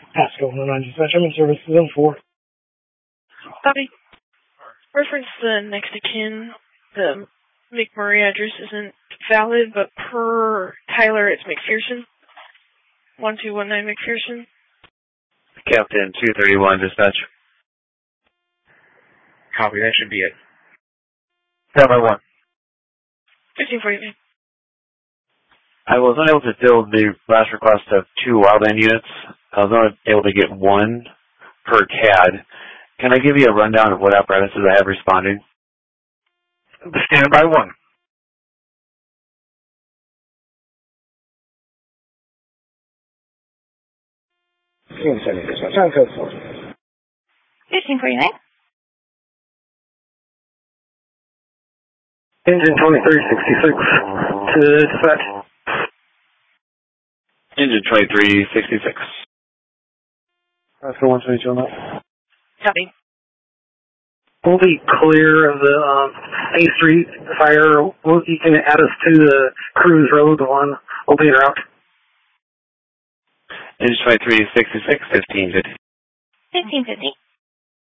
Pasco, 109 dispatch. I'm in service. Zone 4. Copy. Reference the next of kin. The McMurray address isn't valid, but per Tyler, it's McPherson. 1219 McPherson. Captain 231 dispatch. Copy, that should be it. 7-1. 1548. I was unable to fill the last request of 2 wildland units. I was only able to get 1 per CAD. Can I give you a rundown of what apparatuses I have responding? Stand by 1. Dispatch. I'm code 4. 1549. Engine 2366 to dispatch. Engine 2366. Pasco 122 on that. Copy. We'll be clear of the A Street fire. You can add us to the Cruise Road one. We'll be en route. Engine 2366, 1550. 1550.